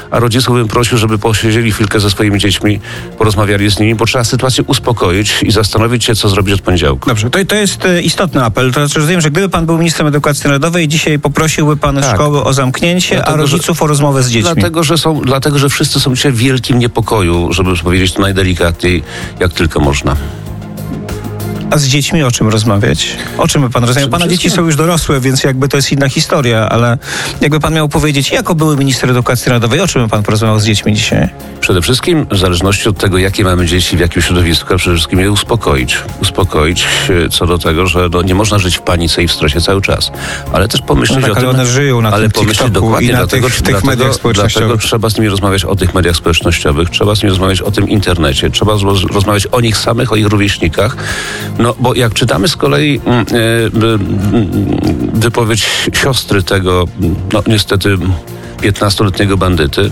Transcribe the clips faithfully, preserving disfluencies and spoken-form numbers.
a rodziców bym prosił, żeby posiedzieli chwilkę ze swoimi dziećmi, porozmawiali z nimi, bo trzeba sytuację uspokoić i zastanowić się, co zrobić od poniedziałku. Dobrze, to, to jest e, istotny apel. To znaczy, rozumiem, że gdyby pan był ministrem edukacji narodowej, dzisiaj poprosiłby pan Tak. szkoły o zamknięcie, Dlatego, a rodziców że, o rozmowę z dziećmi. Dlatego że, są, dlatego, że wszyscy są dzisiaj w wielkim niepokoju, żeby powiedzieć to najdelikatniej, jak tylko można. A z dziećmi o czym rozmawiać? O czym by pan rozmawiał? Pana dzieci są już dorosłe, więc jakby to jest inna historia, ale jakby pan miał powiedzieć, jako były minister edukacji narodowej, o czym by pan porozmawiał z dziećmi dzisiaj? Przede wszystkim w zależności od tego, jakie mamy dzieci, w jakim środowisku, a przede wszystkim je uspokoić. Uspokoić co do tego, że no, nie można żyć w panice i w stresie cały czas. Ale też pomyśleć no tak, o tym... ale one żyją na ale tym pomyśleć TikToku dokładnie, i na dlatego, tych, w tych dlatego, mediach społecznościowych. Dlatego trzeba z nimi rozmawiać o tych mediach społecznościowych, trzeba z nimi rozmawiać o tym internecie, trzeba roz, rozmawiać o nich samych, o ich rówieśnikach. No bo jak czytamy z kolei mm, y, y, wypowiedź siostry tego, no niestety piętnastoletniego bandyty,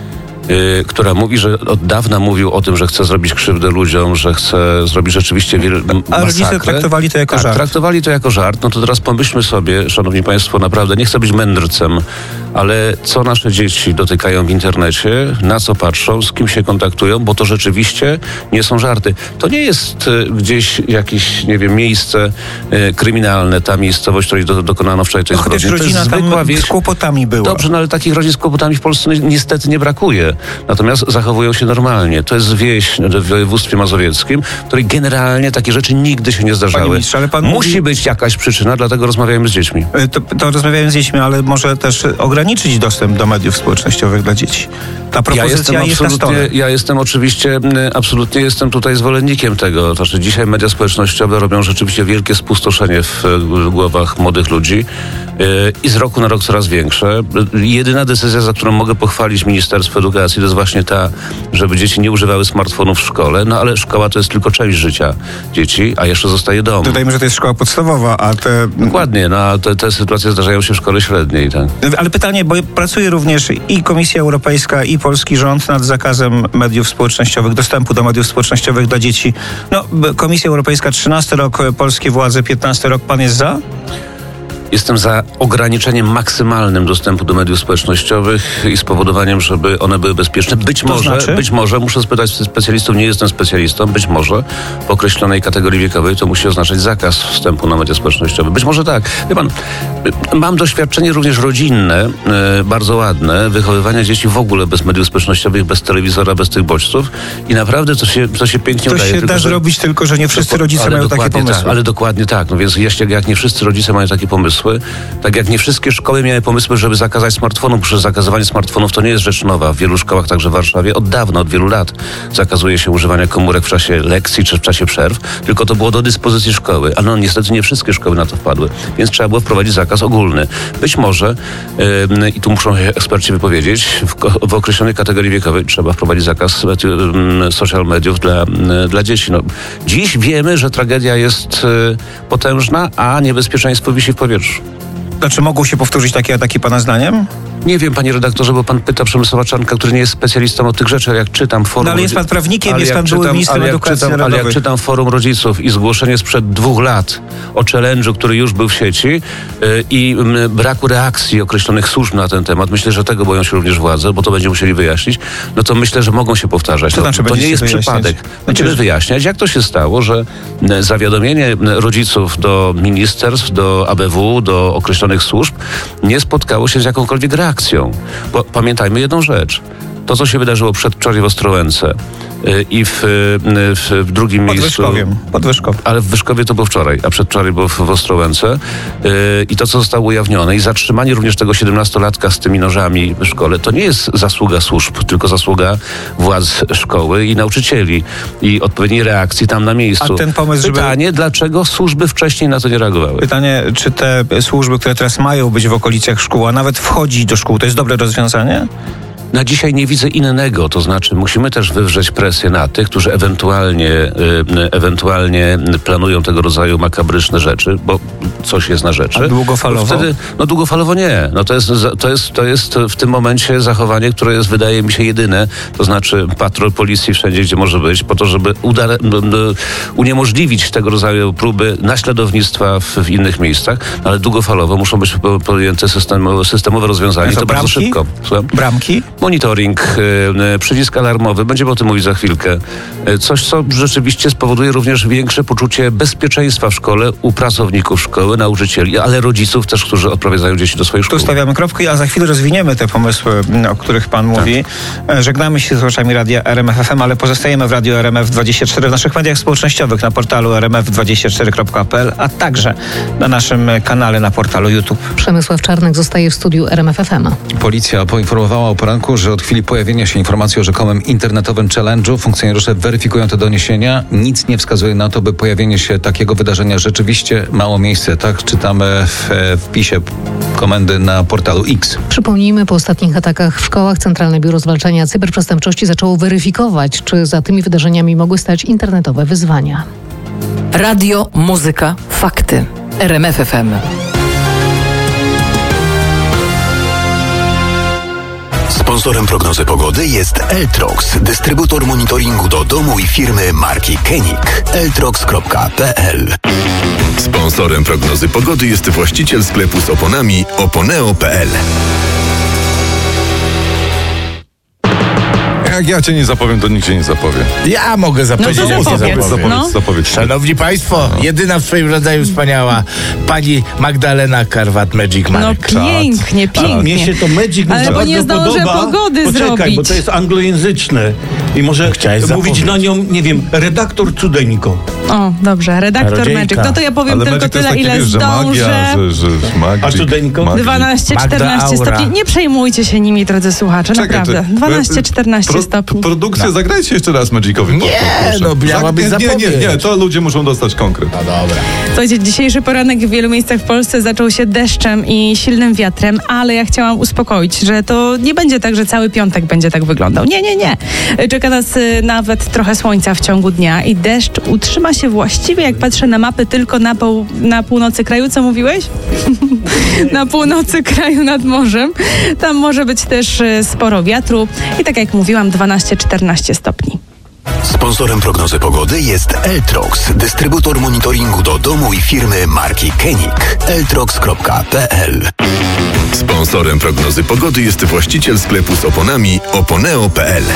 Yy, która mówi, że od dawna mówił o tym, że chce zrobić krzywdę ludziom, że chce zrobić rzeczywiście wiele masakrę. A rodzice traktowali to jako tak, żart. traktowali to jako żart. No to teraz pomyślmy sobie, szanowni państwo, naprawdę, nie chcę być mędrcem, ale co nasze dzieci dotykają w internecie, na co patrzą, z kim się kontaktują, bo to rzeczywiście nie są żarty. To nie jest y, gdzieś jakieś, nie wiem, miejsce y, kryminalne, ta miejscowość, której do, dokonano wczoraj tej No, chociaż zbrodni. To rodzina jest zwykła tam wieś. z kłopotami była. Dobrze, no ale takich rodzin z kłopotami w Polsce ni- niestety nie brakuje. Natomiast zachowują się normalnie. To jest wieś w województwie mazowieckim, w której generalnie takie rzeczy nigdy się nie zdarzały. Panie ministrze, ale pan Musi mówi... być jakaś przyczyna, dlatego rozmawiajmy z dziećmi. To, to rozmawiałem z dziećmi, ale może też ograniczyć dostęp do mediów społecznościowych dla dzieci. Ta propozycja ja jest na stole. Ja jestem oczywiście, absolutnie jestem tutaj zwolennikiem tego. Znaczy dzisiaj media społecznościowe robią rzeczywiście wielkie spustoszenie w, w głowach młodych ludzi yy, i z roku na rok coraz większe. Jedyna decyzja, za którą mogę pochwalić Ministerstwo Edukacji, to jest właśnie ta, żeby dzieci nie używały smartfonów w szkole, no ale szkoła to jest tylko część życia dzieci, a jeszcze zostaje dom. Dodajmy, że to jest szkoła podstawowa, a te... Dokładnie, no a te, te sytuacje zdarzają się w szkole średniej, tak. Ale pytanie, bo pracuje również i Komisja Europejska, i polski rząd nad zakazem mediów społecznościowych, dostępu do mediów społecznościowych dla dzieci. No, Komisja Europejska trzynasty rok, polskie władze piętnasty rok. Pan jest za? Jestem za ograniczeniem maksymalnym dostępu do mediów społecznościowych i spowodowaniem, żeby one były bezpieczne. Być To może, znaczy? być może, muszę spytać specjalistów, nie jestem specjalistą, być może w określonej kategorii wiekowej to musi oznaczać zakaz wstępu na media społecznościowe. Być może tak. Wie pan, mam doświadczenie również rodzinne, e, bardzo ładne, wychowywania dzieci w ogóle bez mediów społecznościowych, bez telewizora, bez tych bodźców i naprawdę to się, to się pięknie To udaje. się tylko, da że... zrobić, tylko że nie wszyscy rodzice ale mają takie dokładnie pomysły. Tak, ale dokładnie tak. No więc jeśli jak nie wszyscy rodzice mają takie pomysły, tak jak nie wszystkie szkoły miały pomysły, żeby zakazać smartfonów, przecież zakazywanie smartfonów to nie jest rzecz nowa. W wielu szkołach, także w Warszawie, od dawna, od wielu lat zakazuje się używania komórek w czasie lekcji czy w czasie przerw, tylko to było do dyspozycji szkoły. Ale no niestety nie wszystkie szkoły na to wpadły, więc trzeba było wprowadzić zakaz ogólny. Być może, yy, i tu muszą się eksperci wypowiedzieć, w, w określonej kategorii wiekowej trzeba wprowadzić zakaz yy, social mediów dla, yy, dla dzieci. No, dziś wiemy, że tragedia jest yy, potężna, a niebezpieczeństwo wisi w powietrzu. Znaczy mogą się powtórzyć takie ataki pana zdaniem? Nie wiem, panie redaktorze, bo pan pyta Przemysława Czarnka, który nie jest specjalistą od tych rzeczy, jak czytam forum... No ale jest pan prawnikiem, ale jest jak pan byłym czytam, ministrem ale jak edukacji czytam, Ale narodowej. jak czytam forum rodziców i zgłoszenie sprzed dwóch lat o challenge'u, który już był w sieci yy, i yy, braku reakcji określonych służb na ten temat, myślę, że tego boją się również władze, bo to będziemy musieli wyjaśnić, no to myślę, że mogą się powtarzać. To To, znaczy to nie będziecie jest wyjaśniać? przypadek. Będziemy Znaczy- wyjaśniać, jak to się stało, że yy, zawiadomienie rodziców do ministerstw, do A B W, do określonych służb nie spotkało się z jakąkolwiek reakcją. Bo pamiętajmy jedną rzecz. To, co się wydarzyło przedwczoraj w Ostrołęce yy, i w, yy, w, w drugim Pod miejscu... Wyszkowiem. Pod Wyszkowiem. Ale w Wyszkowie to było wczoraj, a przedwczoraj było w, w Ostrołęce. Yy, I to, co zostało ujawnione i zatrzymanie również tego siedemnastolatka z tymi nożami w szkole, to nie jest zasługa służb, tylko zasługa władz szkoły i nauczycieli i odpowiedniej reakcji tam na miejscu. A ten pomysł, żeby- Pytanie, dlaczego służby wcześniej na to nie reagowały? Pytanie, czy te służby, które teraz mają być w okolicach szkół, a nawet wchodzić do szkół, to jest dobre rozwiązanie? Na dzisiaj nie widzę innego, to znaczy musimy też wywrzeć presję na tych, którzy ewentualnie, y, ewentualnie planują tego rodzaju makabryczne rzeczy, bo coś jest na rzeczy. A długofalowo? To wtedy, no długofalowo nie. No to jest, to, jest, to jest w tym momencie zachowanie, które jest, wydaje mi się, jedyne, to znaczy patrol policji wszędzie, gdzie może być, po to, żeby udare, uniemożliwić tego rodzaju próby naśladownictwa w, w innych miejscach, ale długofalowo muszą być podjęte systemowe, systemowe rozwiązania i to bardzo szybko. Bramki? monitoring, y, przycisk alarmowy, będziemy o tym mówić za chwilkę. Y, coś, co rzeczywiście spowoduje również większe poczucie bezpieczeństwa w szkole u pracowników szkoły, nauczycieli, ale rodziców też, którzy odprowadzają dzieci do swoich szkół. Tu stawiamy kropkę, a za chwilę rozwiniemy te pomysły, o których pan mówi. Tak. Żegnamy się z słuchaczami radia R M F F M, ale pozostajemy w Radiu R M F dwadzieścia cztery w naszych mediach społecznościowych, na portalu r m f dwadzieścia cztery kropka p l, a także na naszym kanale na portalu YouTube. Przemysław Czarnek zostaje w studiu R M F F M. Policja poinformowała o poranku, że od chwili pojawienia się informacji o rzekomym internetowym challenge'u funkcjonariusze weryfikują te doniesienia. Nic nie wskazuje na to, by pojawienie się takiego wydarzenia rzeczywiście miało miejsce. Tak czytamy w wpisie komendy na portalu X. Przypomnijmy, po ostatnich atakach w szkołach Centralne Biuro Zwalczania Cyberprzestępczości zaczęło weryfikować, czy za tymi wydarzeniami mogły stać internetowe wyzwania. Radio, muzyka, fakty. R M F F M. Sponsorem prognozy pogody jest Eltrox, dystrybutor monitoringu do domu i firmy marki Koenig. eltrox kropka p l. Sponsorem prognozy pogody jest właściciel sklepu z oponami oponeo kropka p l. Jak ja cię nie zapowiem, to nikt cię nie zapowie. Ja mogę zapowiedzieć. No to jak zapowiedz. nie zapowiem. Zapowiedz, No. zapowiedz. Szanowni Państwo, No. jedyna w swoim rodzaju wspaniała pani Magdalena Karwat Magic No Marek. pięknie, A mnie pięknie. się to Magic Ale za bo bardzo nie zdążę podoba. pogody Poczekaj, zrobić. bo to jest anglojęzyczne. I może Chciałeś mówić zapowiedź. na nią, nie wiem, redaktor cudeńko. O, dobrze, redaktor Czarodziejka. Magic. No to ja powiem Ale tylko Magic to jest tyle, takie, ile wiesz, że zdążę. magia, że, że magic, A cudeńko? magic. dwanaście czternaście Magda stopni. Aura. Nie przejmujcie się nimi, drodzy słuchacze, Czekaj, naprawdę. czekaj. dwanaście czternaście Pro- stopni. Produkcja, zagrajcie jeszcze raz Magicowi. Nie, proszę. no, miała być Zag- nie, nie, nie, zapowiedź. to ludzie muszą dostać konkret. No dobra. Słuchajcie, dzisiejszy poranek w wielu miejscach w Polsce zaczął się deszczem i silnym wiatrem, ale ja chciałam uspokoić, że to nie będzie tak, że cały piątek będzie tak wyglądał. Nie, nie, nie. Czeka nas y, nawet trochę słońca w ciągu dnia i deszcz utrzyma się właściwie, jak patrzę na mapy, tylko na, pół, na północy kraju. Co mówiłeś? Na północy kraju nad morzem. Tam może być też y, sporo wiatru i tak jak mówiłam, dwanaście czternaście stopni. Sponsorem prognozy pogody jest Eltrox, dystrybutor monitoringu do domu i firmy marki Koenig. eltrox kropka p l. Sponsorem prognozy pogody jest właściciel sklepu z oponami oponeo kropka p l.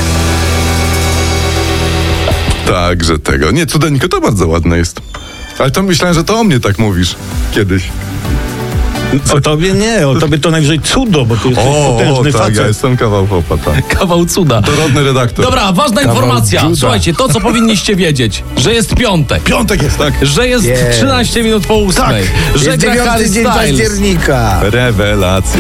Także tego. Nie, cudeńko to bardzo ładne jest. Ale to myślałem, że to o mnie tak mówisz kiedyś. O tobie nie, o tobie to najwyżej cudo, bo ty jesteś O, potężny tak, facet. ja jestem kawał chłopa, tak. Kawał cuda. Dorodny redaktor. Dobra, ważna informacja. Juda. Słuchajcie, to co powinniście wiedzieć, że jest piątek, Piątek jest, tak. że jest Jest. trzynaście minut po ósmej, że Jest gra Harry dziewiąty dzień Styles. października. Rewelacja.